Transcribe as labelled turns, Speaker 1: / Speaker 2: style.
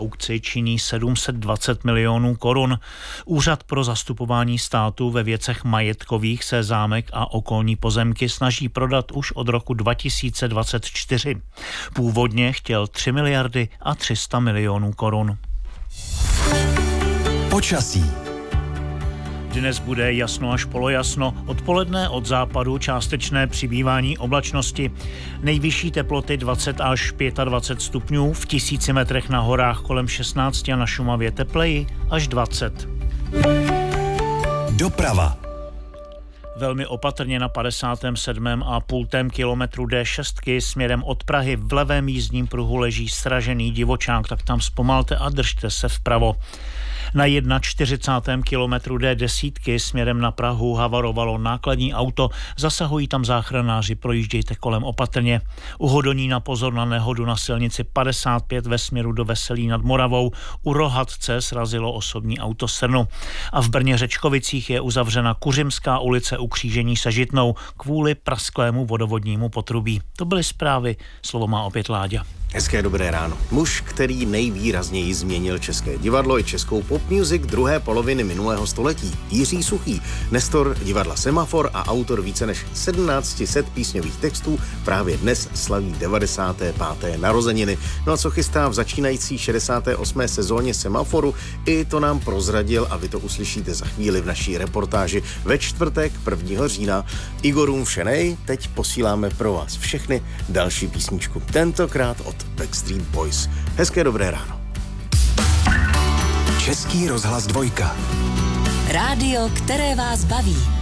Speaker 1: aukci činí 720 milionů korun. Úřad pro zastupování státu ve věcech majetkových se zámek a okolní pozemky snaží prodat už od roku 2024. Původně chtěl 3 miliardy a 300 milionů korun.
Speaker 2: Počasí.
Speaker 1: Dnes bude jasno až polojasno, odpoledne od západu částečné přibývání oblačnosti. Nejvyšší teploty 20 až 25 stupňů, v 1000 metrech na horách kolem 16 a na Šumavě tepleji až 20.
Speaker 2: Doprava.
Speaker 1: Velmi opatrně na 57,5 kilometru D6 směrem od Prahy v levém jízdním pruhu leží sražený divočák, tak tam zpomalte a držte se vpravo. Na 41. kilometru D10 směrem na Prahu havarovalo nákladní auto, zasahují tam záchranáři, projíždějte kolem opatrně. U Hodonína pozor na nehodu na silnici 55 ve směru do Veselí nad Moravou. U Rohatce srazilo osobní auto srnu. A v Brně-Řečkovicích je uzavřena Kuřimská ulice u křížení se Žitnou kvůli prasklému vodovodnímu potrubí. To byly zprávy, slovo má opět Láďa.
Speaker 3: Hezké dobré ráno. Muž, který nejvýrazněji změnil české divadlo i českou pop music druhé poloviny minulého století. Jiří Suchý, nestor divadla Semafor a autor více než 1700 písňových textů, právě dnes slaví 95. narozeniny. No a co chystá v začínající 68. sezóně Semaforu, i to nám prozradil a vy to uslyšíte za chvíli v naší reportáži ve čtvrtek 1. října. Igorům všenej, teď posíláme pro vás všechny další písničku. Tentokrát od Backstreet Boys. Hezké dobré ráno.
Speaker 2: Český rozhlas 2.
Speaker 4: Rádio, které vás baví.